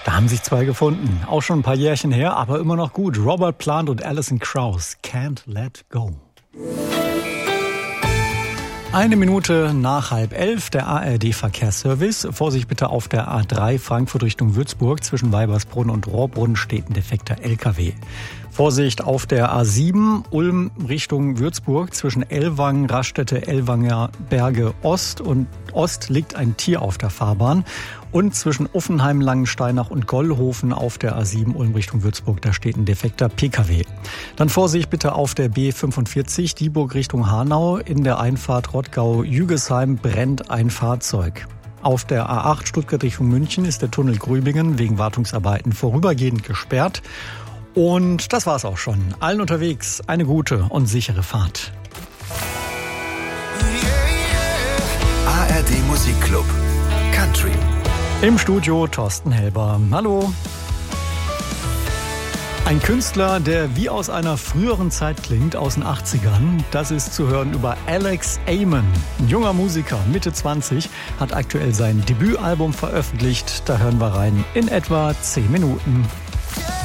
Da haben sich zwei gefunden. Auch schon ein paar Jährchen her, aber immer noch gut. Robert Plant und Alison Krauss. Can't Let Go. 1 Minute nach 10:30, der ARD-Verkehrsservice. Vorsicht bitte auf der A3 Frankfurt Richtung Würzburg. Zwischen Weibersbrunn und Rohrbrunn steht ein defekter LKW. Vorsicht auf der A7 Ulm Richtung Würzburg. Zwischen Ellwangen, Raststätte, Ellwanger Berge Ost und Ost liegt ein Tier auf der Fahrbahn. Und zwischen Uffenheim, Langensteinach und Gollhofen auf der A7 Ulm Richtung Würzburg, da steht ein defekter PKW. Dann Vorsicht bitte auf der B45 Dieburg Richtung Hanau. In der Einfahrt Rottgau-Jügesheim brennt ein Fahrzeug. Auf der A8 Stuttgart Richtung München ist der Tunnel Grübingen wegen Wartungsarbeiten vorübergehend gesperrt. Und das war's auch schon. Allen unterwegs eine gute und sichere Fahrt. ARD Musikclub Country. Im Studio Thorsten Helber. Hallo. Ein Künstler, der wie aus einer früheren Zeit klingt, aus den 80ern. Das ist zu hören über Alex Amon. Ein junger Musiker, Mitte 20, hat aktuell sein Debütalbum veröffentlicht. Da hören wir rein in etwa 10 Minuten.